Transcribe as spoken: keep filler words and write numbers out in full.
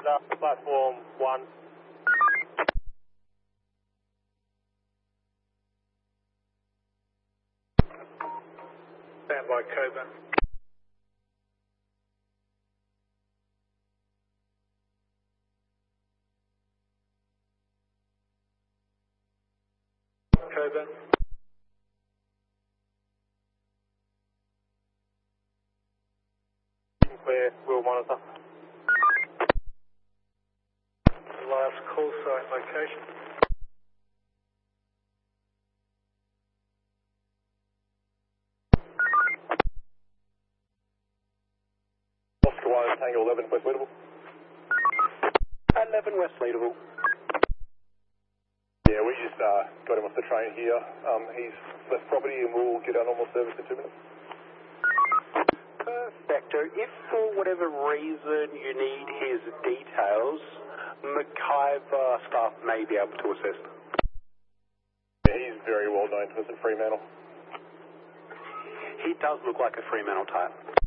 Roger, platform one. Stand by, Coburn. Coburn. Clear, we'll monitor. Last call site location. Oscar one, Tango eleven, West Leadable. eleven West Leadable. Yeah, we just uh, got him off the train here. Um, he's left property and we'll get our normal service in two minutes. Perfecto. If for whatever reason you need his details, McIver staff may be able to assist. Yeah, he's very well known to us at Fremantle. He does look like a Fremantle type.